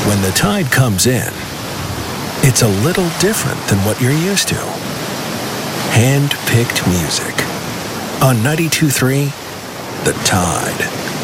when the tide comes in, it's a little different than what you're used to. Hand-picked music. On 92.3, The Tide.